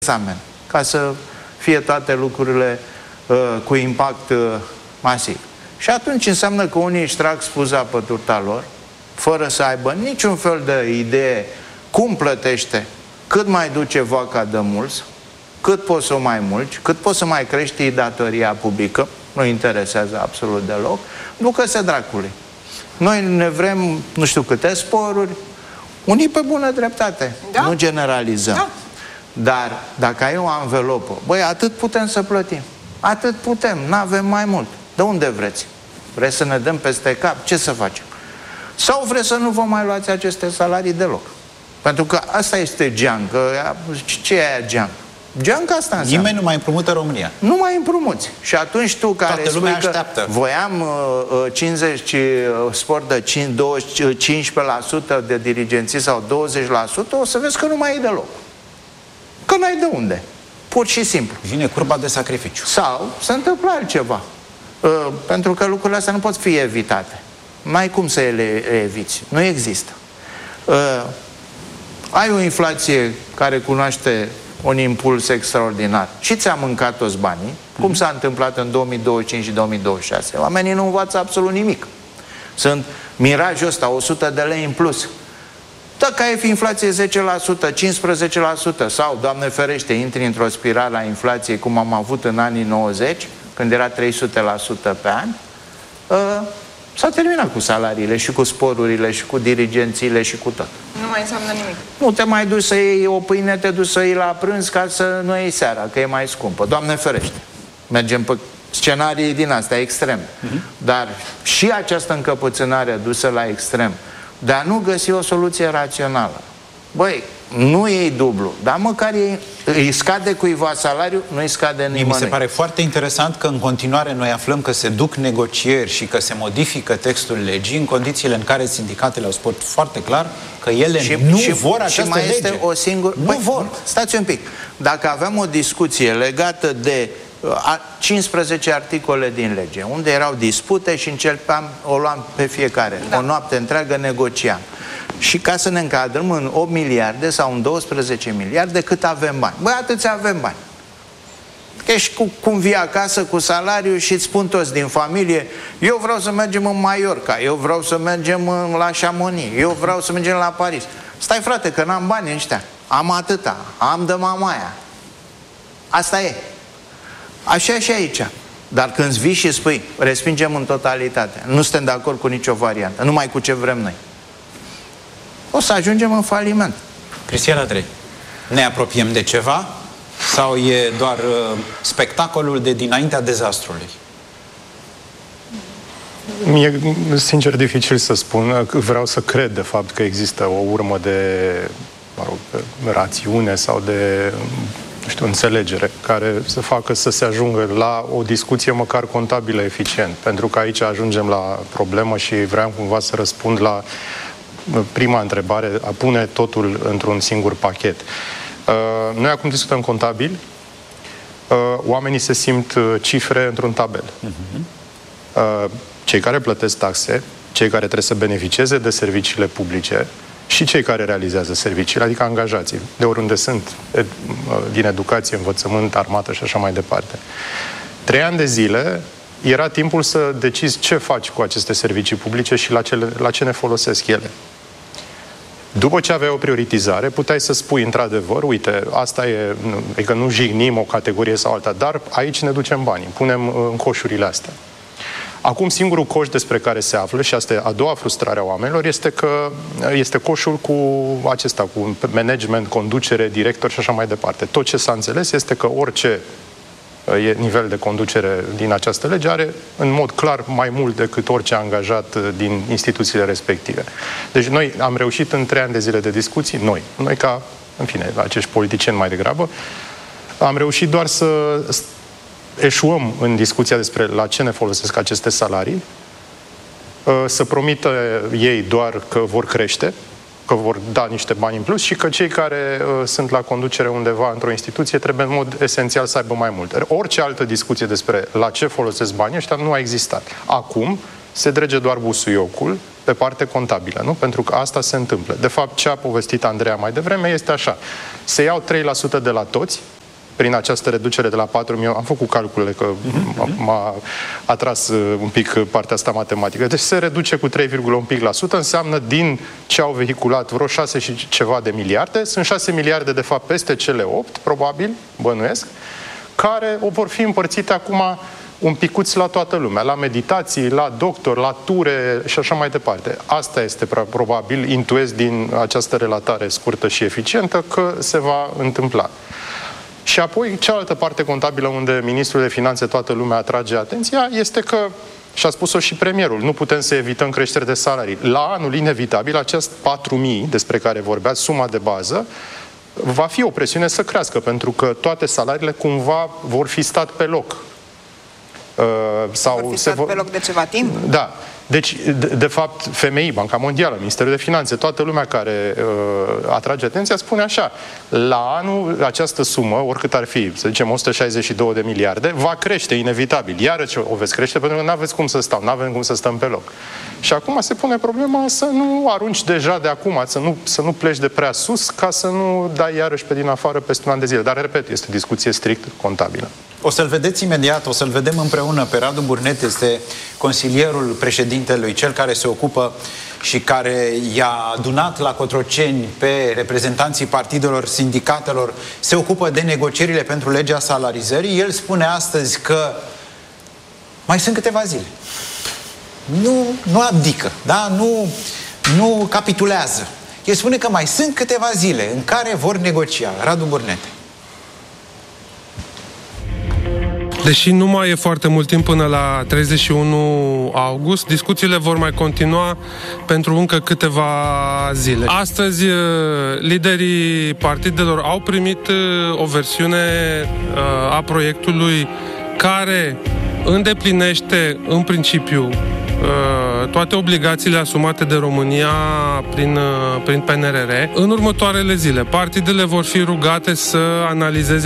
examen, ca să fie toate lucrurile cu impact masiv. Și atunci înseamnă că unii își trag spuza pe turta lor, fără să aibă niciun fel de idee cum plătește, cât mai duce vaca de mulți, cât poți să o mai mulci, cât poți să mai crești datoria publică, nu interesează absolut deloc, ducă-se dracului. Noi ne vrem nu știu câte sporuri, unii pe bună dreptate, da? Nu generalizăm. Da. Dar dacă ai o anvelopă, băi, atât putem să plătim, atât putem, n-avem mai mult. De unde vreți? Vreți să ne dăm peste cap? Ce să facem? Sau vreți să nu vă mai luați aceste salarii deloc? Pentru că asta este geancă. Ce e aia geancă? Geancă asta înseamnă. Nimeni nu mai împrumută România. Nu mai împrumuți. Și atunci tu care spui că voiam 50 sport de 15% de dirigenții sau 20%, o să vezi că nu mai e deloc. Că n-ai de unde. Pur și simplu. Vine curba de sacrificiu. Sau se întâmplă altceva. Pentru că lucrurile astea nu pot fi evitate. N-ai cum să le eviți. Nu există. Ai o inflație care cunoaște un impuls extraordinar și ți-a mâncat toți banii, cum s-a întâmplat în 2025 și 2026. Oamenii nu învață absolut nimic. Sunt mirajul ăsta, 100 de lei în plus. Dacă ai inflație 10%, 15% sau, Doamne ferește, intri într-o spirală a inflației, cum am avut în anii 90, când era 300% pe an, s-a terminat cu salariile și cu sporurile și cu dirigențiile și cu tot. Nu mai înseamnă nimic. Nu te mai duci să iei o pâine, te duci să iei la prânz ca să nu iei seara, că e mai scumpă. Doamne ferește! Mergem pe scenarii din astea extreme. Dar și această încăpățânare dusă la extrem, de a nu găsi o soluție rațională. Băi, nu iei dublu, dar măcar îi scade cuiva salariul, nu îi scade nimănui. Mi se pare foarte interesant că în continuare noi aflăm că se duc negocieri și că se modifică textul legii în condițiile în care sindicatele au spus foarte clar că ele nu vor această lege. Și mai este o singură... Nu vor. Stați un pic. Dacă aveam o discuție legată de 15 articole din lege, unde erau dispute și o luam pe fiecare, o noapte întreagă negociam. Și ca să ne încadrăm în 8 miliarde sau în 12 miliarde, cât avem bani? Băi, atâția avem bani. Ești cum vii acasă cu salariu și îți spun toți din familie, eu vreau să mergem în Mallorca, eu vreau să mergem la Chamonix, eu vreau să mergem la Paris. Stai, frate, că n-am bani ăștia. Am atâta, am de mamaia. Asta e. Așa și aici. Dar când vii și spui, respingem în totalitate, nu suntem de acord cu nicio variantă, numai cu ce vrem noi, o să ajungem în faliment. Cristian Andrei, ne apropiem de ceva sau e doar spectacolul de dinaintea dezastrului? Mi-e, sincer, dificil să spun. Vreau să cred, de fapt, că există o urmă de, mă rog, rațiune sau de, nu știu, înțelegere care să facă să se ajungă la o discuție măcar contabilă eficient. Pentru că aici ajungem la problemă și vreau cumva să răspund la prima întrebare, a pune totul într-un singur pachet. Noi acum discutăm contabil, oamenii se simt cifre într-un tabel. Cei care plătesc taxe, cei care trebuie să beneficieze de serviciile publice și cei care realizează serviciile, adică angajații, de oriunde sunt, din educație, învățământ, armată și așa mai departe. 3 ani de zile era timpul să decizi ce faci cu aceste servicii publice și la ce ne folosesc ele. După ce aveai o prioritizare, puteai să spui într-adevăr, uite, asta e, adică nu jignim o categorie sau alta, dar aici ne ducem banii, punem în coșurile astea. Acum singurul coș despre care se află, și asta e a doua frustrare a oamenilor, este că este coșul cu acesta, cu management, conducere, director și așa mai departe. Tot ce s-a înțeles este că orice nivel de conducere din această lege are în mod clar mai mult decât orice angajat din instituțiile respective. Deci noi am reușit în 3 ani de zile de discuții, noi ca, în fine, acești politicieni mai degrabă, am reușit doar să eșuăm în discuția despre la ce ne folosesc aceste salarii, să promită ei doar că vor crește, că vor da niște bani în plus și că cei care sunt la conducere undeva într-o instituție trebuie în mod esențial să aibă mai mult. Orice altă discuție despre la ce folosesc banii ăștia nu a existat. Acum se drege doar busuiocul pe parte contabilă, nu? Pentru că asta se întâmplă. De fapt, ce a povestit Andreea mai devreme este așa. Se iau 3% de la toți, prin această reducere de la 4.000, am făcut calculele că m-a atras un pic partea asta matematică. Deci se reduce cu 3,1%, înseamnă din ce au vehiculat vreo 6 și ceva de miliarde, sunt 6 miliarde de fapt peste cele 8, probabil, bănuiesc, care o vor fi împărțite acum un picuț la toată lumea, la meditații, la doctor, la ture și așa mai departe. Asta este probabil, intuiesc din această relatare scurtă și eficientă, că se va întâmpla. Și apoi, cealaltă parte contabilă unde ministrul de finanțe, toată lumea atrage atenția, este că, și a spus-o și premierul, nu putem să evităm creșteri de salarii. La anul, inevitabil, acest 4.000 despre care vorbeați, suma de bază, va fi o presiune să crească, pentru că toate salariile cumva vor fi stat pe loc. Sau vor fi stat pe loc de ceva timp? Da. Deci, de fapt, FMI, Banca Mondială, Ministerul de Finanțe, toată lumea care atrage atenția spune așa: la anul această sumă, oricât ar fi, să zicem 162 de miliarde, va crește inevitabil. Iarăși o veți crește pentru că nu aveți cum să stau, nu avem cum să stăm pe loc. Și acum se pune problema să nu arunci deja de acum, să nu pleci de prea sus, ca să nu dai iarăși pe din afară peste un an de zile. Dar, repet, este o discuție strict contabilă. O să-l vedeți imediat, o să-l vedem împreună pe Radu Burnete, este consilierul președintelui, cel care se ocupă și care i-a adunat la Cotroceni pe reprezentanții partidelor, sindicatelor, se ocupă de negocierile pentru legea salarizării. El spune astăzi că mai sunt câteva zile. Nu abdică, da? Nu capitulează. El spune că mai sunt câteva zile în care vor negocia. Radu Burnete. Deși nu mai e foarte mult timp până la 31 august, discuțiile vor mai continua pentru încă câteva zile. Astăzi, liderii partidelor au primit o versiune a proiectului care îndeplinește, în principiu, toate obligațiile asumate de România prin PNRR. În următoarele zile, partidele vor fi rugate să analizeze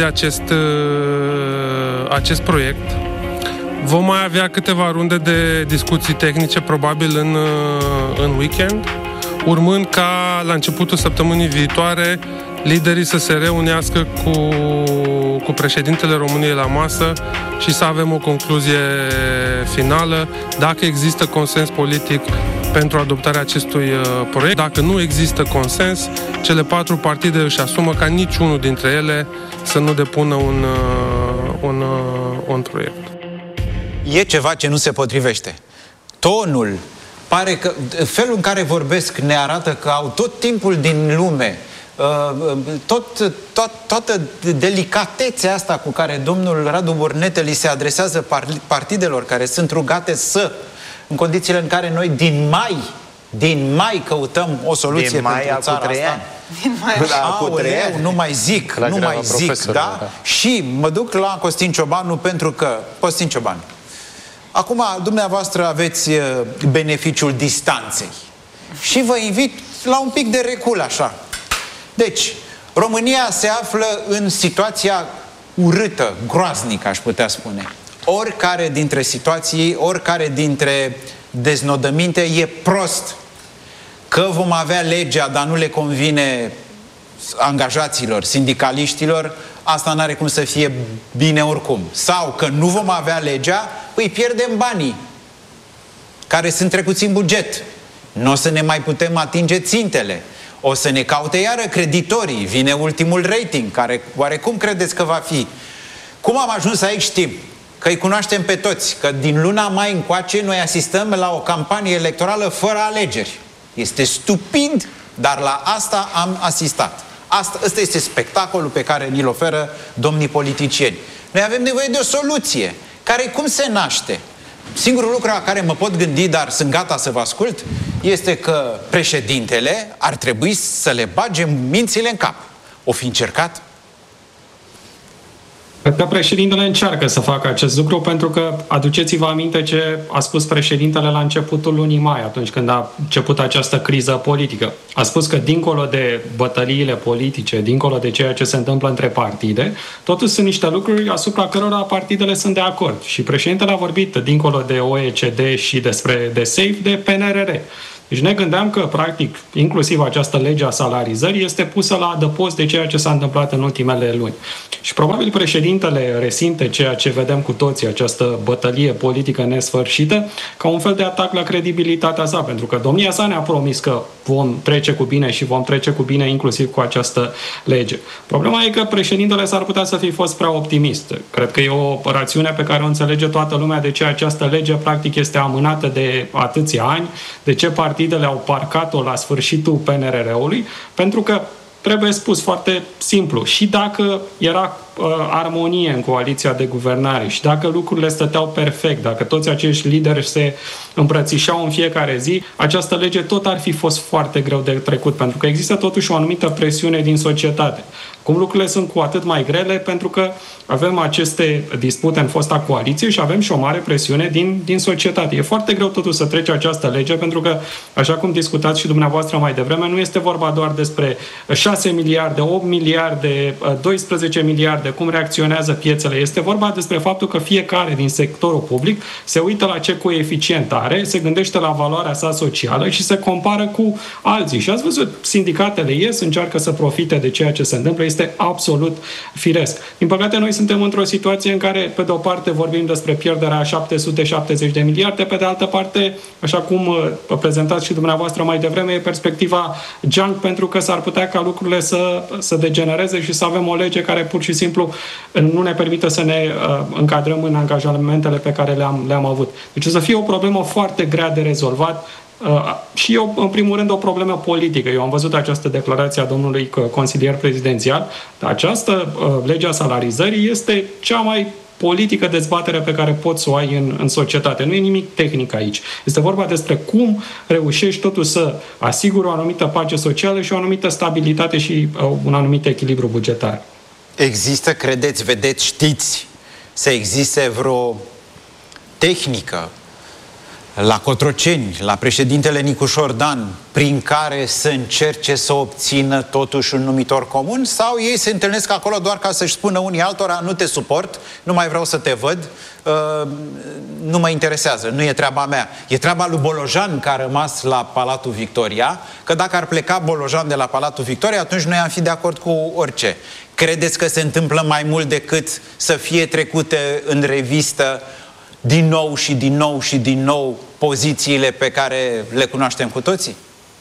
acest proiect. Vom mai avea câteva runde de discuții tehnice, probabil în weekend, urmând ca la începutul săptămânii viitoare liderii să se reunească cu președintele României la masă și să avem o concluzie finală, dacă există consens politic pentru adoptarea acestui proiect. Dacă nu există consens, cele 4 partide își asumă ca niciunul dintre ele să nu depună un proiect. E ceva ce nu se potrivește. Tonul, pare că felul în care vorbesc ne arată că au tot timpul din lume, toată delicatețea asta cu care domnul Radu Burnete li se adresează partidelor care sunt rugate să, în condițiile în care noi din mai căutăm o soluție pentru țara asta. Nu mai zic, da? Și mă duc la Costin Ciobanu pentru că, Costin Ciobanu, acum dumneavoastră aveți beneficiul distanței și vă invit la un pic de recul așa. Deci, România se află în situația urâtă, groaznică, aș putea spune. Oricare dintre situații, oricare dintre deznodăminte e prost. Că vom avea legea, dar nu le convine angajaților, sindicaliștilor, asta n-are cum să fie bine oricum. Sau că nu vom avea legea, îi pierdem banii care sunt trecuți în buget. Nu o să ne mai putem atinge țintele. O să ne caute iară creditorii. Vine ultimul rating, care oarecum credeți că va fi. Cum am ajuns aici știm. Că îi cunoaștem pe toți. Că din luna mai încoace noi asistăm la o campanie electorală fără alegeri. Este stupid, dar la asta am asistat. Ăsta este spectacolul pe care ni-l oferă domnii politicieni. Noi avem nevoie de o soluție. Care cum se naște? Singurul lucru la care mă pot gândi, dar sunt gata să vă ascult, este că președintele ar trebui să le bage mințile în cap. O fi încercat? Cred că președintele încearcă să facă acest lucru, pentru că aduceți-vă aminte ce a spus președintele la începutul lunii mai, atunci când a început această criză politică. A spus că dincolo de bătăliile politice, dincolo de ceea ce se întâmplă între partide, totuși sunt niște lucruri asupra cărora partidele sunt de acord. Și președintele a vorbit, dincolo de OECD și de SAFE, de PNRR. Deci ne gândeam că, practic, inclusiv această lege a salarizării este pusă la adăpost de ceea ce s-a întâmplat în ultimele luni. Și probabil președintele resimte ceea ce vedem cu toții, această bătălie politică nesfârșită, ca un fel de atac la credibilitatea sa, pentru că domnia sa ne-a promis că vom trece cu bine și vom trece cu bine inclusiv cu această lege. Problema e că președintele s-ar putea să fi fost prea optimist. Cred că e o rațiune pe care o înțelege toată lumea de ce această lege practic este amânată de atâția ani, de ce partidele au parcat-o la sfârșitul PNRR-ului, pentru că trebuie spus foarte simplu, și dacă era armonie în coaliția de guvernare și dacă lucrurile stăteau perfect, dacă toți acești lideri se îmbrățișau în fiecare zi, această lege tot ar fi fost foarte greu de trecut, pentru că există totuși o anumită presiune din societate. Cum lucrurile sunt cu atât mai grele, pentru că avem aceste dispute în fosta coaliție și avem și o mare presiune din societate. E foarte greu totuși să trece această lege, pentru că, așa cum discutați și dumneavoastră mai devreme, nu este vorba doar despre 6 miliarde, 8 miliarde, 12 miliarde, cum reacționează piețele. Este vorba despre faptul că fiecare din sectorul public se uită la ce coeficient are, se gândește la valoarea sa socială și se compară cu alții. Și ați văzut, sindicatele ies, încearcă să profite de ceea ce se întâmplă. Este absolut firesc. Din păcate, noi suntem într-o situație în care, pe de o parte, vorbim despre pierderea 770 de miliarde, pe de altă parte, așa cum prezentați și dumneavoastră mai devreme, e perspectiva junk, pentru că s-ar putea ca lucrurile să degenereze și să avem o lege care pur și simplu nu ne permită să ne încadrăm în angajamentele pe care le-am avut. Deci o să fie o problemă foarte grea de rezolvat. Și eu, în primul rând, o problemă politică. Eu am văzut această declarație a domnului consilier prezidențial. Această lege a salarizării este cea mai politică dezbatere pe care poți să o ai în societate. Nu e nimic tehnic aici. Este vorba despre cum reușești totuși să asiguri o anumită pace socială și o anumită stabilitate și un anumit echilibru bugetar. Există, credeți, vedeți, știți, să existe vreo tehnică la Cotroceni, la președintele Nicușor Dan, prin care să încerce să obțină totuși un numitor comun? Sau ei se întâlnesc acolo doar ca să-și spună unii altora: nu te suport, nu mai vreau să te văd, nu mă interesează, nu e treaba mea. E treaba lui Bolojan, care a rămas la Palatul Victoria, că dacă ar pleca Bolojan de la Palatul Victoria, atunci noi am fi de acord cu orice. Credeți că se întâmplă mai mult decât să fie trecute în revistă din nou și din nou și din nou pozițiile pe care le cunoaștem cu toții?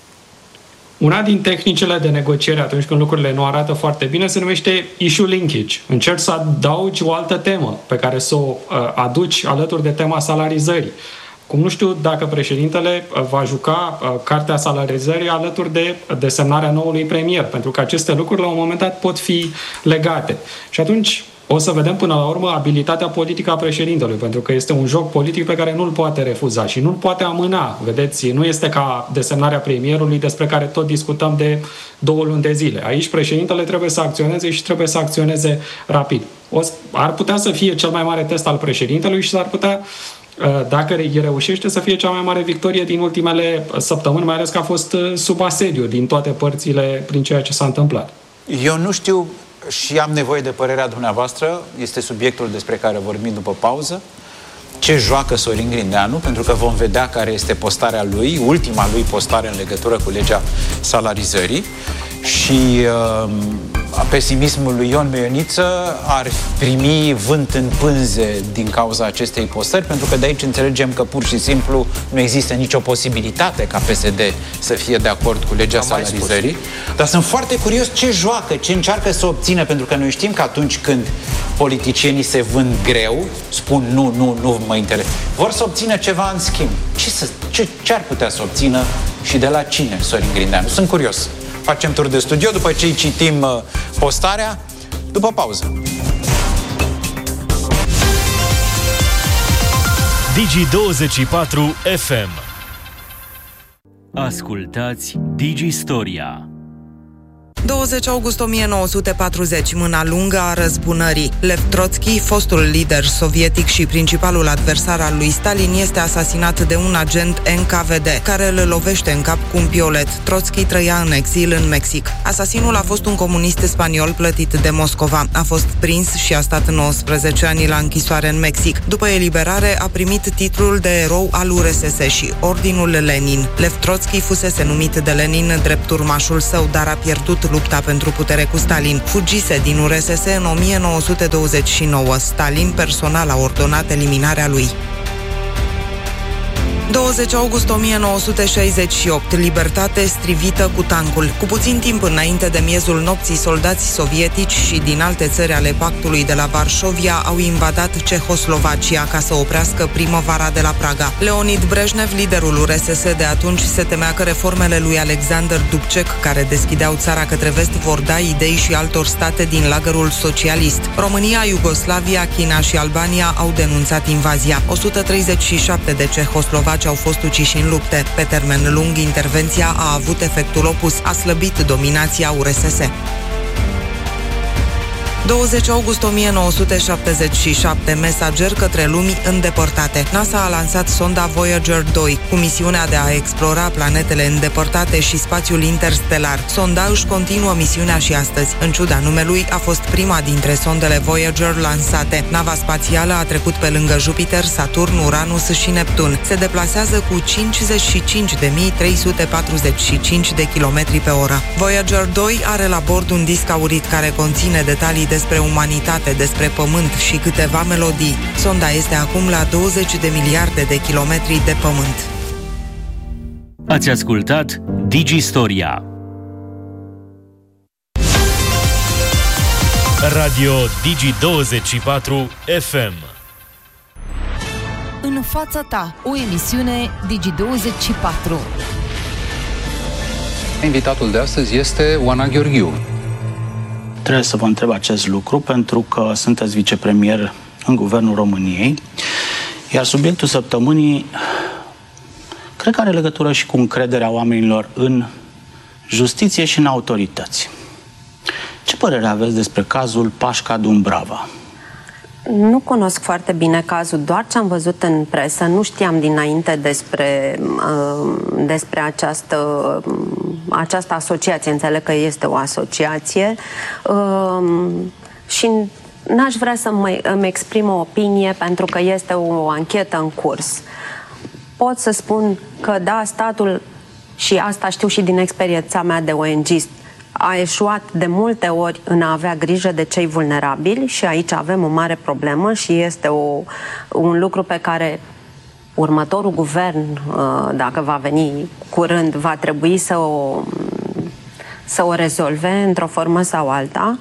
Una din tehnicile de negociere atunci când lucrurile nu arată foarte bine se numește issue linkage. Încerci să adaugi o altă temă pe care să o aduci alături de tema salarizării. Cum nu știu dacă președintele va juca cartea salarizării alături de desemnarea noului premier, pentru că aceste lucruri la un moment dat pot fi legate. Și atunci o să vedem până la urmă abilitatea politică a președintelui, pentru că este un joc politic pe care nu-l poate refuza și nu-l poate amâna. Vedeți, nu este ca desemnarea premierului, despre care tot discutăm de 2 luni de zile. Aici președintele trebuie să acționeze și trebuie să acționeze rapid. Ar putea să fie cel mai mare test al președintelui și s-ar putea, dacă reușește, să fie cea mai mare victorie din ultimele săptămâni, mai ales că a fost sub asediu din toate părțile prin ceea ce s-a întâmplat. Eu nu știu și am nevoie de părerea dumneavoastră, este subiectul despre care vorbim după pauză. Ce joacă Sorin Grindeanu, pentru că vom vedea care este postarea lui, ultima lui postare în legătură cu legea salarizării. Și pesimismul lui Ion Meioniță ar primi vânt în pânze din cauza acestei postări, pentru că de aici înțelegem că pur și simplu nu există nicio posibilitate ca PSD să fie de acord cu legea salarizării. Dar sunt foarte curios ce joacă, ce încearcă să obțină, pentru că noi știm că atunci când politicienii se vând greu, spun nu mă interesează, vor să obțină ceva în schimb. Ce ar putea să obțină și de la cine, Sorin Grindeanu? Sunt curios. Facem tur de studio, după ce îi citim postarea, după pauză. Digi24 FM. Ascultați Digi Storia. 20 august 1940, mâna lungă a răzbunării. Lev Trotsky, fostul lider sovietic și principalul adversar al lui Stalin, este asasinat de un agent NKVD, care îl lovește în cap cu un piolet. Trotsky trăia în exil în Mexic. Asasinul a fost un comunist spaniol plătit de Moscova. A fost prins și a stat 19 ani la închisoare în Mexic. După eliberare, a primit titlul de erou al URSS și Ordinul Lenin. Lev Trotsky fusese numit de Lenin drept urmașul său, dar a pierdut lupta pentru putere cu Stalin. Fugise din URSS în 1929. Stalin personal a ordonat eliminarea lui. 20 august 1968, libertate strivită cu tancul. Cu puțin timp înainte de miezul nopții, soldați sovietici și din alte țări ale pactului de la Varșovia au invadat Cehoslovacia ca să oprească primăvara de la Praga. Leonid Brejnev, liderul URSS de atunci, se temea că reformele lui Alexander Dubček, care deschideau țara către vest, vor da idei și altor state din lagărul socialist. România, Iugoslavia, China și Albania au denunțat invazia. 137 de cehoslovaci au fost uciși în lupte. Pe termen lung, intervenția a avut efectul opus, a slăbit dominația URSS. 20 august 1977, mesager către lumi îndepărtate. NASA a lansat sonda Voyager 2 cu misiunea de a explora planetele îndepărtate și spațiul interstelar. Sonda își continuă misiunea și astăzi. În ciuda numelui, a fost prima dintre sondele Voyager lansate. Nava spațială a trecut pe lângă Jupiter, Saturn, Uranus și Neptun. Se deplasează cu 55.345 de kilometri pe oră. Voyager 2 are la bord un disc aurit care conține detalii despre umanitate, despre pământ și câteva melodii. Sonda este acum la 20 de miliarde de kilometri de pământ. Ați ascultat Digistoria. Radio Digi24 FM. În fața ta, o emisiune Digi24. Invitatul de astăzi este Oana Gheorghiu. Trebuie să vă întreb acest lucru pentru că sunteți vicepremier în Guvernul României, iar subiectul săptămânii cred că are legătură și cu încrederea oamenilor în justiție și în autorități. Ce părere aveți despre cazul Pașca Dumbrava? Nu cunosc foarte bine cazul, doar ce am văzut în presă. Nu știam dinainte despre această asociație. Înțeleg că este o asociație și n-aș vrea să îmi exprim o opinie pentru că este o anchetă în curs. Pot să spun că da, statul, și asta știu și din experiența mea de ONG-ist, a eșuat de multe ori în a avea grijă de cei vulnerabili și aici avem o mare problemă și este un lucru pe care următorul guvern, dacă va veni curând, va trebui să o rezolve într-o formă sau alta.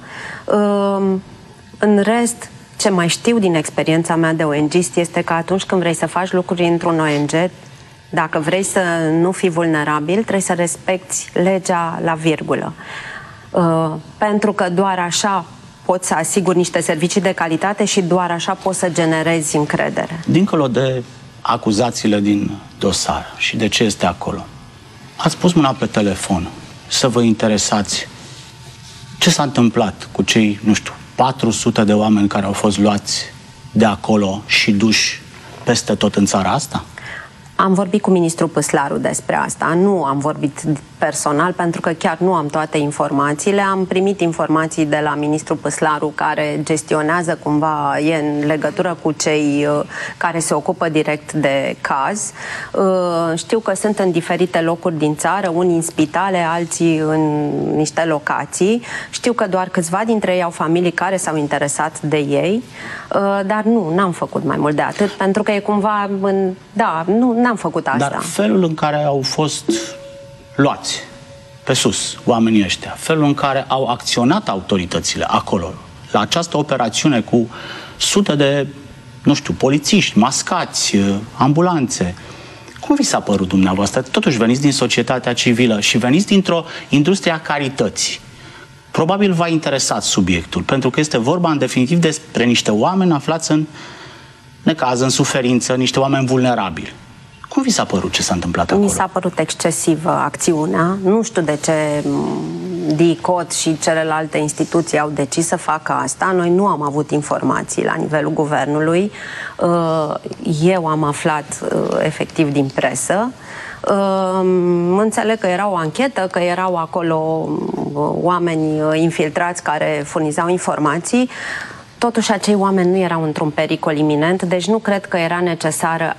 În rest, ce mai știu din experiența mea de ONG-ist este că atunci când vrei să faci lucruri într-un ONG, dacă vrei să nu fii vulnerabil, trebuie să respecti legea la virgulă. Pentru că doar așa poți să asiguri niște servicii de calitate și doar așa poți să generezi încredere. Dincolo de acuzațiile din dosar și de ce este acolo, ați pus mâna pe telefon să vă interesați ce s-a întâmplat cu cei, 400 de oameni care au fost luați de acolo și duși peste tot în țara asta? Am vorbit cu ministrul Păslaru despre asta. Nu am vorbit personal pentru că chiar nu am toate informațiile. Am primit informații de la ministrul Păslaru care gestionează cumva, e în legătură cu cei care se ocupă direct de caz. Știu că sunt în diferite locuri din țară, unii în spitale, alții în niște locații. Știu că doar câțiva dintre ei au familii care s-au interesat de ei, dar n-am făcut mai mult de atât, pentru că e cumva, n-am făcut asta. Dar felul în care au fost luați pe sus oamenii ăștia, felul în care au acționat autoritățile acolo, la această operațiune cu sute de, polițiști, mascați, ambulanțe, cum vi s-a părut dumneavoastră? Totuși veniți din societatea civilă și veniți dintr-o industrie a carității. Probabil v-a interesat subiectul, pentru că este vorba în definitiv despre niște oameni aflați în necaz, în suferință, niște oameni vulnerabili. Cum vi s-a părut ce s-a întâmplat acolo? Mi s-a părut excesivă acțiunea. Nu știu de ce DICOT și celelalte instituții au decis să facă asta. Noi nu am avut informații la nivelul guvernului. Eu am aflat efectiv din presă. Înțeleg că era o anchetă, că erau acolo oameni infiltrați care furnizau informații. Totuși, acei oameni nu erau într-un pericol iminent, deci nu cred că era necesară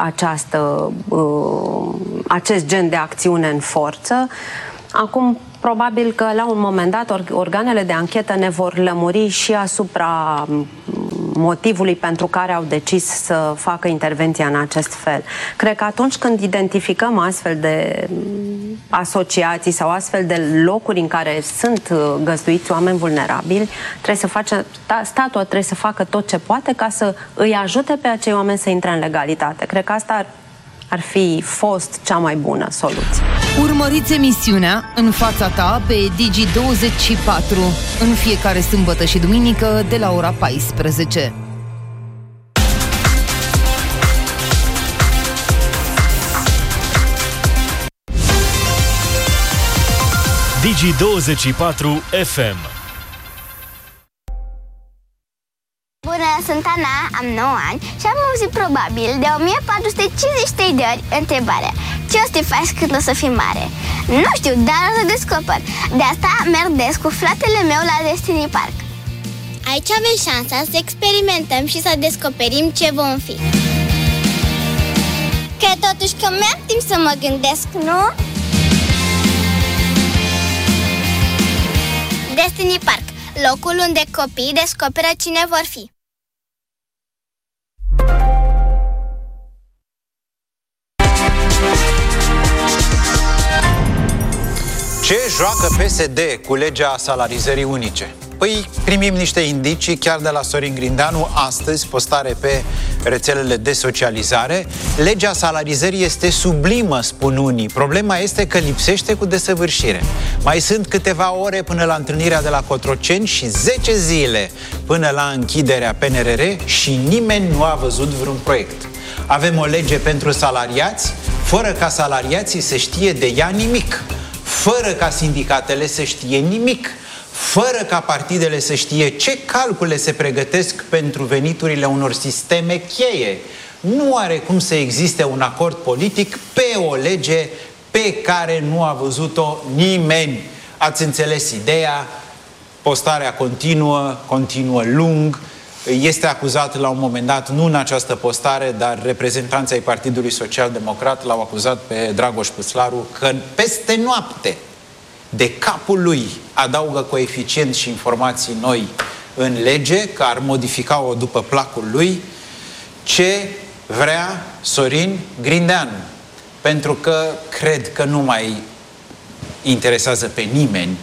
acest gen de acțiune în forță. Acum, probabil că la un moment dat organele de anchetă ne vor lămuri și asupra motivului pentru care au decis să facă intervenția în acest fel. Cred că atunci când identificăm astfel de asociații sau astfel de locuri în care sunt găzduiți oameni vulnerabili, statul trebuie să facă tot ce poate ca să îi ajute pe acei oameni să intre în legalitate. Cred că asta ar fi fost cea mai bună soluție. Urmăriți emisiunea În fața ta pe Digi24 în fiecare sâmbătă și duminică de la ora 14. Digi24 FM. Bună, sunt Ana, am 9 ani și am auzit probabil de 1453 de ori întrebarea: ce o să te faci când o să fii mare? Nu știu, dar o să descoper. De asta merg des cu fratele meu la Destiny Park. Aici avem șansa să experimentăm și să descoperim ce vom fi. Cred totuși că mi-am timp să mă gândesc, nu? Destiny Park, locul unde copiii descoperă cine vor fi. Ce joacă PSD cu legea salarizării unice? Păi primim niște indicii chiar de la Sorin Grindeanu astăzi, postare pe rețelele de socializare. Legea salarizării este sublimă, spun unii. Problema este că lipsește cu desăvârșire. Mai sunt câteva ore până la întâlnirea de la Cotroceni și 10 zile până la închiderea PNRR și nimeni nu a văzut vreun proiect. Avem o lege pentru salariați, fără ca salariații să știe de ea nimic, fără ca sindicatele să știe nimic, fără ca partidele să știe ce calcule se pregătesc pentru veniturile unor sisteme cheie. Nu are cum să existe un acord politic pe o lege pe care nu a văzut-o nimeni. Ați înțeles ideea? Postarea continuă lung. Este acuzat la un moment dat, nu în această postare, dar reprezentanții ai Partidului Social Democrat l-au acuzat pe Dragoș Păslaru că peste noapte, de capul lui, adaugă coeficient și informații noi în lege, că ar modifica-o după placul lui. Ce vrea Sorin Grindeanu? Pentru că cred că nu mai interesează pe nimeni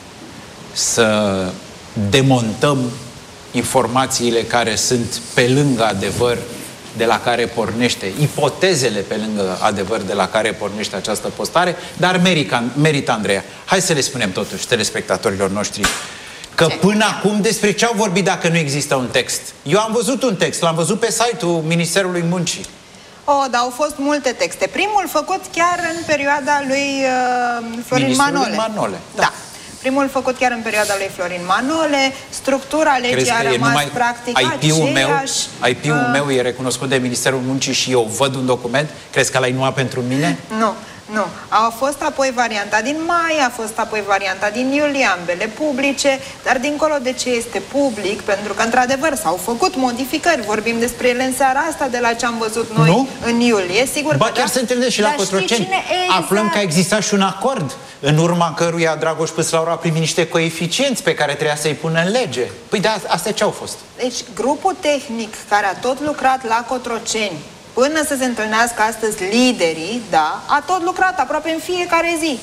să demontăm informațiile care sunt pe lângă adevăr de la care pornește, ipotezele pe lângă adevăr de la care pornește această postare, dar merită, Andreea. Hai să le spunem totuși telespectatorilor noștri că până acum despre ce au vorbit dacă nu există un text? Eu am văzut un text, l-am văzut pe site-ul Ministerului Muncii. Dar au fost multe texte. Primul făcut chiar în perioada lui Florin Manole. Da. Primul făcut chiar în perioada lui Florin Manole, structura legii a rămas practic aceeași. IP-ul meu e recunoscut de Ministerul Muncii și eu văd un document? Crezi că l-ai numai pentru mine? Nu. A fost apoi varianta din mai, a fost apoi varianta din iulie, ambele publice, dar dincolo de ce este public, pentru că într-adevăr s-au făcut modificări, vorbim despre ele în seara asta de la ce am văzut noi în iulie, sigur că chiar se întâlnește și la Cotroceni. Aflăm că a existat și un acord în urma căruia Dragoș Păslaru a primit niște coeficienți pe care trebuia să-i pună în lege. Păi de astea ce au fost? Deci grupul tehnic care a tot lucrat la Cotroceni până să se întâlnească astăzi liderii, a tot lucrat aproape în fiecare zi.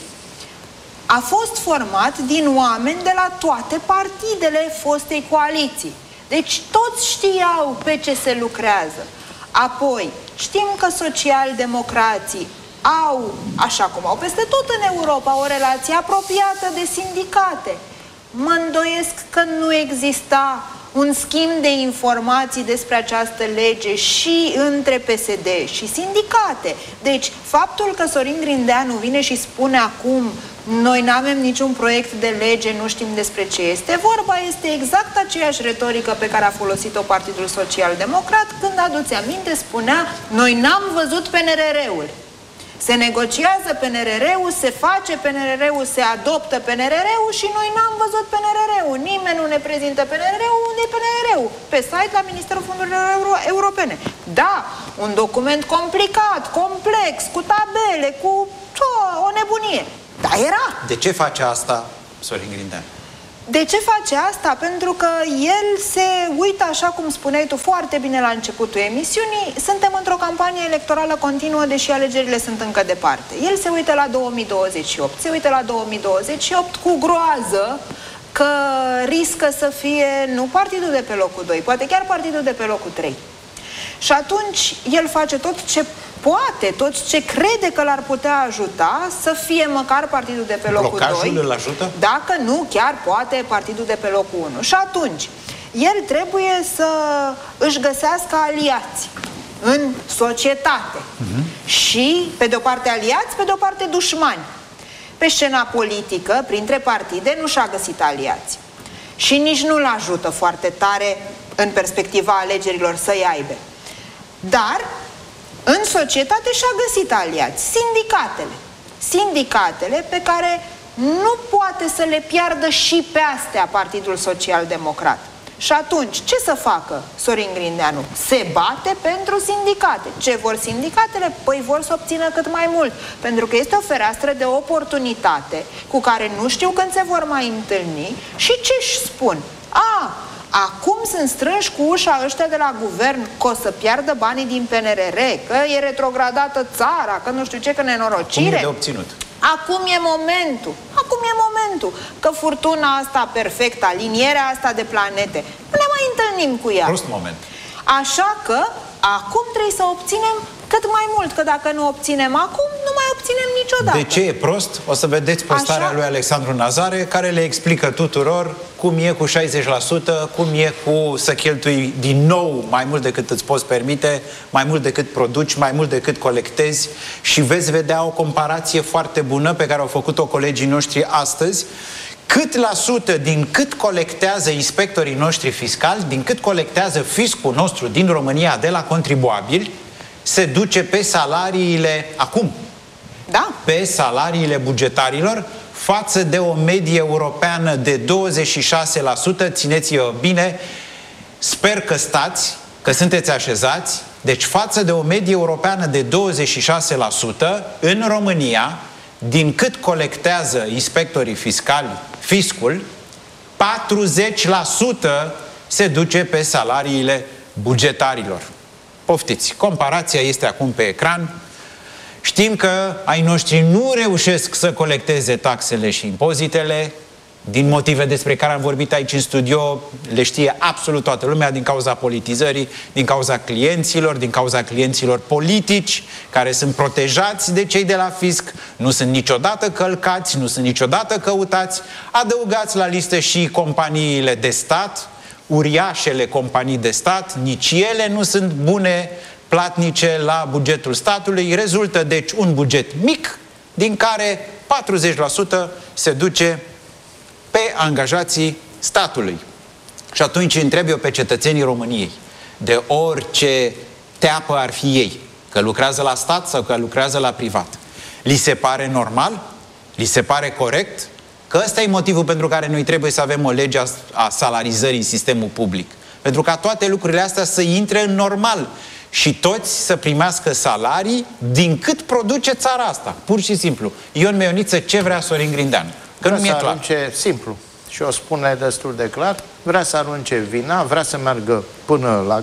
A fost format din oameni de la toate partidele fostei coaliții. Deci toți știau pe ce se lucrează. Apoi, știm că socialdemocrații au, așa cum au peste tot în Europa, o relație apropiată de sindicate. Mă îndoiesc că nu exista un schimb de informații despre această lege și între PSD și sindicate. Deci, faptul că Sorin Grindeanu vine și spune acum noi nu avem niciun proiect de lege, nu știm despre ce este vorba, este exact aceeași retorică pe care a folosit-o Partidul Social Democrat când, aduți aminte, spunea: noi n-am văzut PNRR-ul. Se negociază PNRR-ul, se face PNRR-ul, se adoptă PNRR-ul și noi n-am văzut PNRR-ul. Nimeni nu ne prezintă PNRR-ul. Unde e PNRR-ul? Pe site la Ministerul Fondurilor Europene. Da, un document complicat, complex, cu tabele, cu o nebunie. Dar era. De ce face asta Sorin Grindeanu? De ce face asta? Pentru că el se uită, așa cum spuneai tu foarte bine la începutul emisiunii, suntem într-o campanie electorală continuă, deși alegerile sunt încă departe. El se uită la 2028, se uită la 2028 cu groază că riscă să fie nu partidul de pe locul 2, poate chiar partidul de pe locul 3. Și atunci el face tot ce poate, tot ce crede că l-ar putea ajuta să fie măcar partidul de pe locul 2. Blocajul îl ajută? Dacă nu, chiar poate partidul de pe locul 1. Și atunci, el trebuie să își găsească aliați în societate. Și, pe de o parte aliați, pe de o parte dușmani. Pe scena politică, printre partide, nu și-a găsit aliați. Și nici nu-l ajută foarte tare în perspectiva alegerilor să-i aibă. Dar în societate și-a găsit aliați, sindicatele. Sindicatele pe care nu poate să le piardă și pe astea Partidul Social Democrat. Și atunci, ce să facă Sorin Grindeanu? Se bate pentru sindicate. Ce vor sindicatele? Păi vor să obțină cât mai mult. Pentru că este o fereastră de oportunitate cu care nu știu când se vor mai întâlni. Și ce își spun? Acum sunt strânși cu ușa ăștia de la guvern că o să piardă banii din PNRR, că e retrogradată țara, că nu știu ce, că nenorocire. Cum e de obținut? Acum e momentul că furtuna asta perfectă, alinierea asta de planete, nu ne mai întâlnim cu ea. Prost moment. Așa că acum trebuie să obținem cât mai mult, că dacă nu obținem acum, nu mai obținem niciodată. De ce e prost? O să vedeți postarea lui Alexandru Nazare, care le explică tuturor cum e cu 60%, cum e cu să cheltui din nou mai mult decât îți poți permite, mai mult decât produci, mai mult decât colectezi, și veți vedea o comparație foarte bună pe care au făcut-o colegii noștri astăzi. Cât la sută din cât colectează inspectorii noștri fiscali, din cât colectează fiscul nostru din România de la contribuabili, se duce pe salariile, acum, pe salariile bugetarilor, față de o medie europeană de 26%, țineți-vă bine, sper că stați, că sunteți așezați, deci față de o medie europeană de 26%, în România, din cât colectează inspectorii fiscali, fiscul, 40% se duce pe salariile bugetarilor. Poftiți, comparația este acum pe ecran. Știm că ai noștri nu reușesc să colecteze taxele și impozitele, din motive despre care am vorbit aici în studio, le știe absolut toată lumea, din cauza politizării, din cauza clienților politici, care sunt protejați de cei de la fisc, nu sunt niciodată călcați, nu sunt niciodată căutați. Adăugați la listă și companiile de stat, uriașele companii de stat, nici ele nu sunt bune platnice la bugetul statului. Rezultă deci un buget mic, din care 40% se duce pe angajații statului. Și atunci întreb eu pe cetățenii României, de orice teapă ar fi ei, că lucrează la stat sau că lucrează la privat, li se pare normal? Li se pare corect? Că ăsta e motivul pentru care noi trebuie să avem o lege a salarizării în sistemul public. Pentru ca toate lucrurile astea să intre în normal și toți să primească salarii din cât produce țara asta. Pur și simplu. Ion Meioniță, ce vrea Sorin Grindeanu? Că nu mi-e clar. Arunce, simplu, și o spune destul de clar, vrea să arunce vina, vrea să meargă până la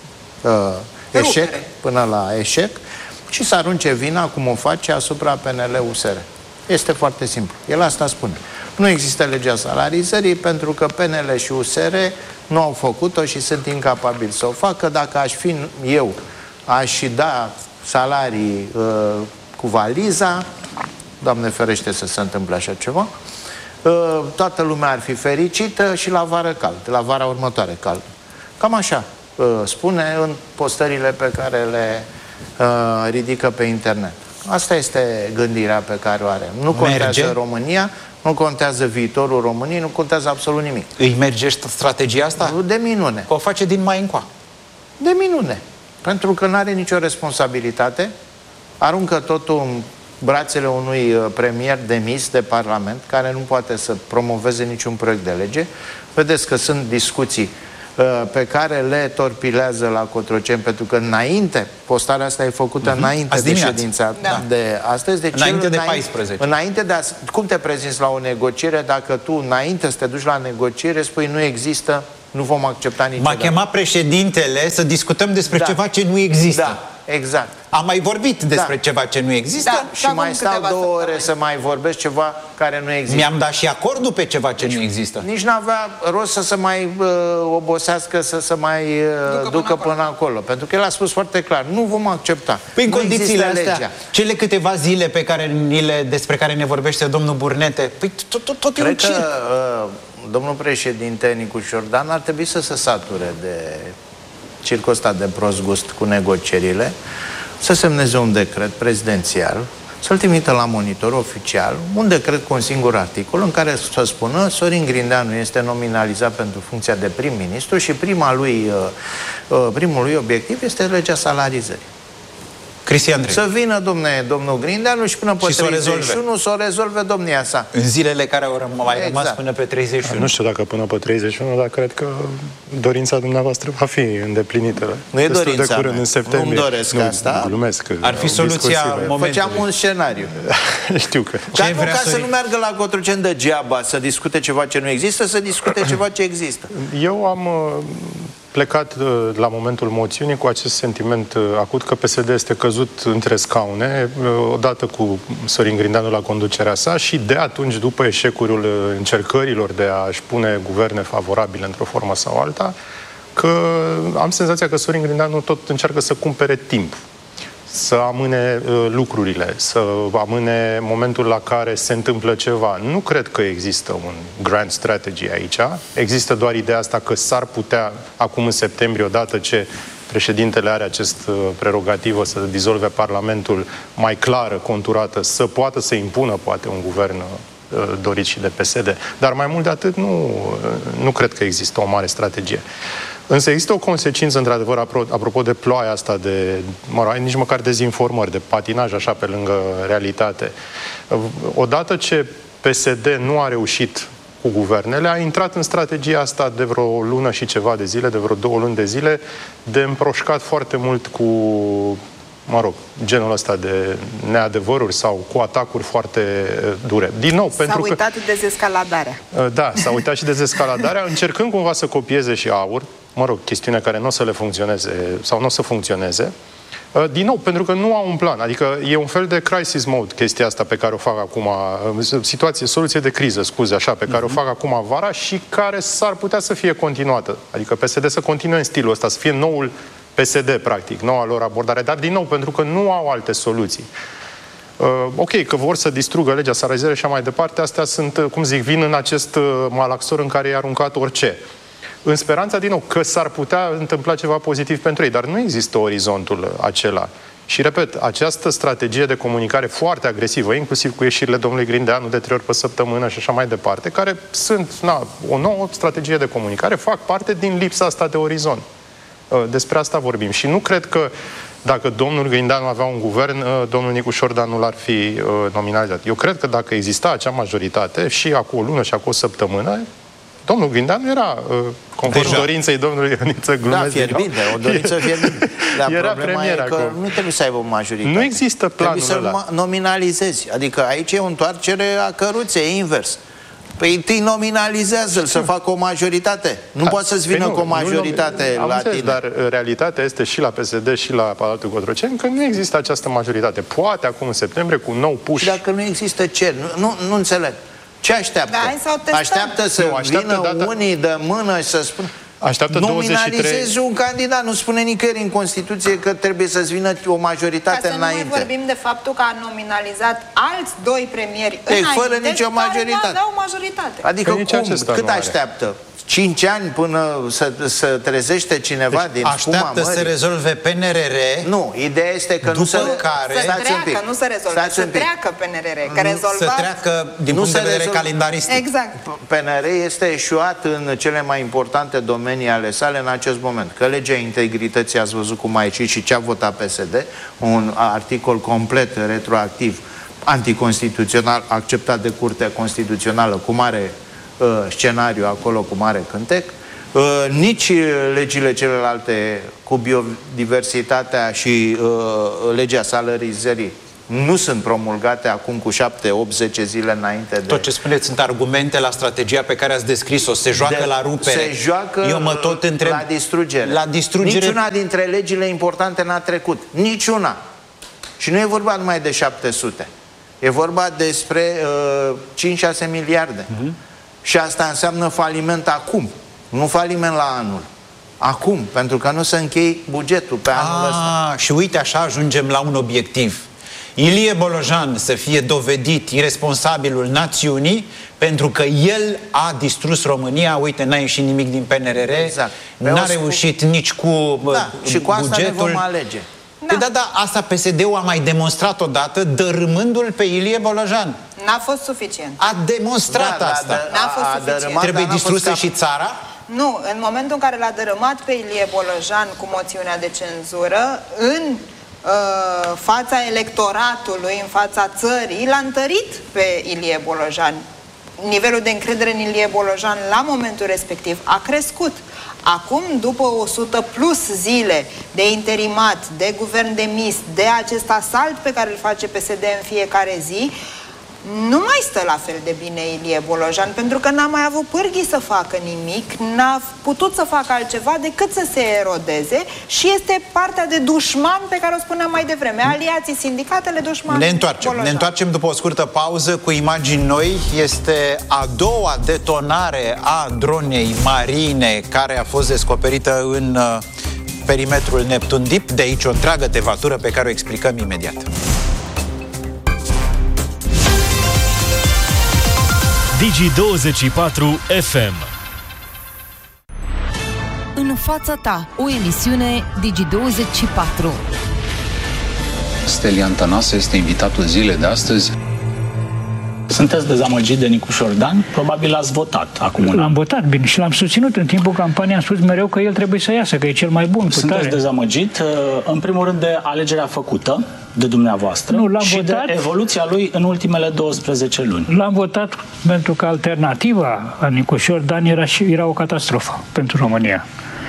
eșec și să arunce vina, cum o face, asupra PNL-USR. Este foarte simplu. El asta spune. Nu există legea salarizării pentru că PNL și USR nu au făcut-o și sunt incapabili să o facă. Dacă aș fi eu, aș da salarii cu valiza, Doamne ferește să se întâmple așa ceva, toată lumea ar fi fericită și la vară cald, la vara următoare cald. Cam așa spune în postările pe care le ridică pe internet. Asta este gândirea pe care o are. Nu contează România, nu contează viitorul României, nu contează absolut nimic. Îi merge strategia asta? De minune. Că o face din mai încoa. De minune. Pentru că nu are nicio responsabilitate, aruncă totul în brațele unui premier demis de Parlament, care nu poate să promoveze niciun proiect de lege. Vedeți că sunt discuții pe care le torpilează la Cotroceni, pentru că înainte, postarea asta e făcută înainte de ședința de astăzi. Deci înainte de 14. Înainte de cum te prezinți la o negociere dacă tu, înainte să te duci la negociere, spui nu există, nu vom accepta niciodată. M-a chemat președintele să discutăm despre ceva ce nu există. Da, exact. Am mai vorbit despre ceva ce nu există. Și mai stau 2 ore să mai vorbesc ceva care nu există. Mi-am dat și acordul pe ceva ce nu există. Nici n-avea rost să se mai obosească, să se mai ducă până acolo. Pentru că el a spus foarte clar, nu vom accepta. Păi în condițiile astea, cele câteva zile pe care despre care ne vorbește domnul Burnete, păi tot e un circ. Domnul președinte Nicu Șordan ar trebui să se sature de circul ăsta de prost gust cu negocierile, să semneze un decret prezidențial, să-l trimită la Monitor oficial, un decret cu un singur articol în care să spună Sorin Grindeanu este nominalizat pentru funcția de prim-ministru și primul lui obiectiv este legea salarizării. Cristian Andrei. Să vină, domnul Grindeanu și până pe 31 să o rezolve domnia sa. În zilele care au mai rămas până pe 31. Nu știu dacă până pe 31, dar cred că dorința dumneavoastră va fi îndeplinită. Nu e dorința de curând, mea. în septembrie. Nu-mi doresc asta. Glumesc. Ar fi soluția momentului. Făceam un scenariu. Știu că... Dar nu, ca să nu meargă la Cotroceni degeaba să discute ceva ce nu există, să discute ceva ce există. Eu am plecat la momentul moțiunii cu acest sentiment acut că PSD este căzut între scaune, odată cu Sorin Grindeanu la conducerea sa și de atunci, după eșecul încercărilor de a-și pune guverne favorabile într-o formă sau alta, că am senzația că Sorin Grindeanu tot încearcă să cumpere timp, să amâne lucrurile, să amâne momentul la care se întâmplă ceva. Nu cred că există un grand strategy aici. Există doar ideea asta că s-ar putea, acum în septembrie, odată ce președintele are acest prerogativă să dizolve Parlamentul mai clară, conturată, să poată să impună, poate, un guvern dorit și de PSD. Dar mai mult de atât, nu cred că există o mare strategie. Însă există o consecință, într-adevăr, apropo de ploaia asta de, nici măcar dezinformări, de patinaj așa pe lângă realitate. Odată ce PSD nu a reușit cu guvernele, a intrat în strategia asta de vreo lună și ceva de zile, de vreo 2 luni de zile, de împroșcat foarte mult cu, genul ăsta de neadevăruri sau cu atacuri foarte dure. Din nou, pentru că... S-a uitat dezescaladarea. Da, s-a uitat și dezescaladarea, încercând cumva să copieze și AUR, chestiune care nu o să le funcționeze sau nu o să funcționeze. Din nou, pentru că nu au un plan. Adică e un fel de crisis mode chestia asta pe care o fac acum, soluție de criză, pe care o fac acum vara și care s-ar putea să fie continuată. Adică PSD să continue în stilul ăsta, să fie noul PSD, practic, noua lor abordare, dar din nou, pentru că nu au alte soluții. Ok, că vor să distrugă legea salarizării și așa mai departe, astea sunt, vin în acest malaxor în care i-a aruncat orice. În speranța, din nou, că s-ar putea întâmpla ceva pozitiv pentru ei, dar nu există orizontul acela. Și, repet, această strategie de comunicare foarte agresivă, inclusiv cu ieșirile domnului Grindeanu de 3 ori pe săptămână și așa mai departe, care sunt o nouă strategie de comunicare, fac parte din lipsa asta de orizont. Despre asta vorbim. Și nu cred că dacă domnul Grindeanu avea un guvern, domnul Nicu Șordan nu l-ar fi nominalizat. Eu cred că dacă exista acea majoritate și acum o lună și acum o săptămână, domnul Grindeanu era, conform dorinței domnului Ioniță, glumesc. Da, fierbinte, o dorință fierbinte. Dar era problema e că nu trebuie să aibă o majoritate. Nu există planul ăla. Trebuie să-l nominalizezi. Adică aici e o întoarcere a căruței, invers. Păi întâi nominalizează-l, să facă o majoritate. Nu poate să-ți vină cu o majoritate la tine. Dar realitatea este și la PSD și la Palatul Cotroceni că nu există această majoritate. Poate acum în septembrie cu un nou push. Și dacă nu există ce? Nu înțeleg. Ce așteaptă? Așteaptă să vină unii de mână și să spună... Nominalizezi un candidat, nu spune nicăieri în Constituție că trebuie să-ți vină o majoritate înainte. Ca să nu mai vorbim de faptul că a nominalizat alți 2 premieri înainte, fără nicio majoritate. Care nu aveau majoritate. Adică cât așteaptă? 5 ani până să trezește cineva din spuma mării. Așteaptă să rezolve PNRR. Nu, ideea este că nu se nu se rezolvă, să treacă PNRR, că rezolva... Să treacă din punct de vedere calendaristic. Exact. PNR este eșuat în cele mai importante domenii ale sale în acest moment. Că legea integrității, ați văzut cum a ieșit și ce a votat PSD, un articol complet retroactiv, anticonstituțional, acceptat de Curtea Constituțională, cu mare scenariu acolo, cu mare cântec. Nici legile celelalte cu biodiversitatea și legea salarizării nu sunt promulgate acum cu 7, 8, 10 zile înainte de... Tot ce spuneți sunt argumente la strategia pe care ați descris-o. Se joacă la rupere. Se joacă eu mă tot întreb, la distrugere. La distrugere. Niciuna dintre legile importante n-a trecut. Niciuna. Și nu e vorba numai de 700. E vorba despre 5-6 miliarde. Și asta înseamnă faliment acum. Nu faliment la anul. Acum, pentru că nu se închei bugetul pe anul ăsta. Și uite, așa ajungem la un obiectiv. Ilie Bolojan să fie dovedit irresponsabilul națiunii pentru că el a distrus România. Uite, n-a ieșit nimic din PNRR, exact. N-a reușit nici cu și cu asta ne vom alege. Da, asta PSD-ul a mai demonstrat odată, dărâmându-l pe Ilie Bolojan. N-a fost suficient. A demonstrat asta. N-a fost suficient. Trebuie distrusă și țara? Nu, în momentul în care l-a dărâmat pe Ilie Bolojan cu moțiunea de cenzură, în fața electoratului, în fața țării, l-a întărit pe Ilie Bolojan. Nivelul de încredere în Ilie Bolojan la momentul respectiv a crescut. Acum, după 100 plus zile de interimat, de guvern demis, de acest asalt pe care îl face PSD în fiecare zi, nu mai stă la fel de bine Ilie Bolojan, pentru că n-a mai avut pârghii să facă nimic, n-a putut să facă altceva decât să se erodeze și este partea de dușman pe care o spuneam mai devreme. Aliații, sindicatele, dușmani. Ne întoarcem după o scurtă pauză cu imagini noi. Este a doua detonare a dronei marine care a fost descoperită în perimetrul Neptun Deep. De aici o întreagă tevatură pe care o explicăm imediat. Digi24 FM. În fața ta, o emisiune Digi24. Stelian Tănase este invitatul zilei de astăzi. Sunteți dezamăgit de Nicu Șordan? Probabil l-ați votat acum. L-am votat, bine, și l-am susținut. În timpul campaniei am spus mereu că el trebuie să iasă, că e cel mai bun. Sunteți dezamăgit, în primul rând, de alegerea făcută de dumneavoastră și de evoluția lui în ultimele 12 luni. L-am votat pentru că alternativa a Nicu Șordan era o catastrofă pentru România.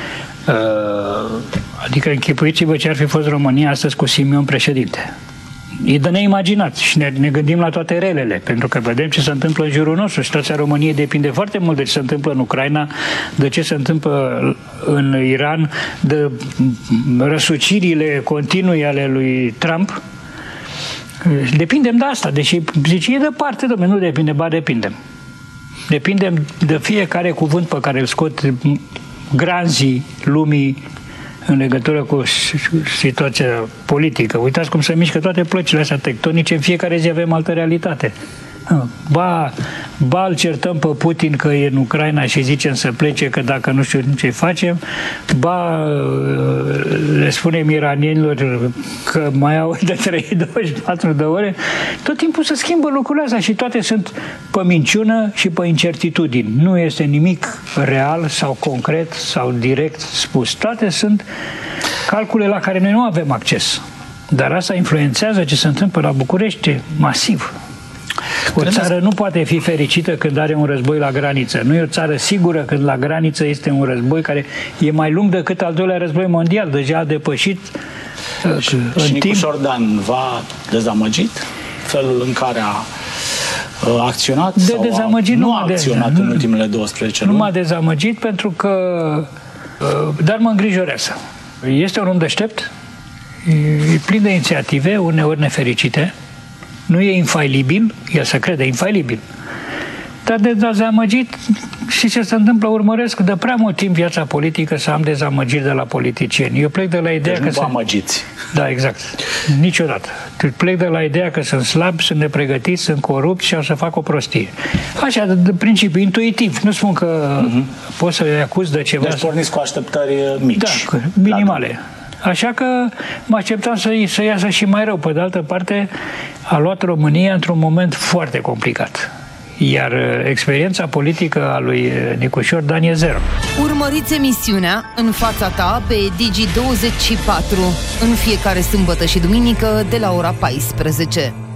Adică închipuiți-vă ce ar fi fost România astăzi cu Simion președinte. E de neimaginat și ne gândim la toate relele, pentru că vedem ce se întâmplă în jurul nostru. Situația României depinde foarte mult de ce se întâmplă în Ucraina, de ce se întâmplă în Iran, de răsucirile continue ale lui Trump. Depindem de asta, deși zice, e departe, domnule, nu depinde, ba depindem. Depindem de fiecare cuvânt pe care îl scot granzii lumii în legătură cu situația politică. Uitați cum se mișcă toate plăcile astea tectonice, în fiecare zi avem altă realitate. Ba îl certăm pe Putin că e în Ucraina și zicem să plece, că dacă nu știu ce facem, ba le spunem iranienilor că mai au de 3-24 de ore. Tot timpul se schimbă lucrurile astea și toate sunt pe minciună și pe incertitudini. Nu este nimic real sau concret sau direct spus. Toate sunt calcule la care noi nu avem acces. Dar asta influențează ce se întâmplă la București masiv. O țară nu poate fi fericită când are un război la graniță. Nu e o țară sigură când la graniță este un război care e mai lung decât al doilea război mondial. Deja a depășit și Nicu Șordan v-a dezamăgit felul în care a acționat sau nu a acționat în ultimele 12 luni? Nu m-a dezamăgit pentru că dar mă îngrijorează. Este un om deștept, e plin de inițiative, uneori nefericite. Nu e infailibil, el se crede infailibil, dezamăgit și ce se întâmplă, urmăresc de prea mult timp viața politică să am dezamăgiri de la politicieni. Eu plec de la ideea deci nu vă amăgiți. Da, exact. Niciodată. Plec de la ideea că sunt slabi, sunt nepregătiți, sunt corupți și o să fac o prostie. Așa, de principiu, intuitiv. Nu spun că pot să-i acuz de ceva. Deci porniți cu așteptări mici. Da, minimale. Așa că mă așteptam să iasă și mai rău. Pe de altă parte, a luat România într-un moment foarte complicat. Iar experiența politică a lui Nicușor Dan e zero. Urmăriți emisiunea În fața ta pe Digi24 în fiecare sâmbătă și duminică de la ora 14.